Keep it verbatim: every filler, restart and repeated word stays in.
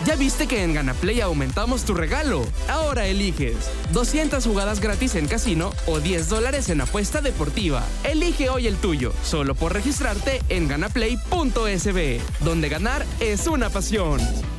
¿Ya viste que en GanaPlay aumentamos tu regalo? Ahora eliges doscientas jugadas gratis en casino o diez dólares en apuesta deportiva. Elige hoy el tuyo, solo por registrarte en ganaplay punto es be, donde ganar es una pasión.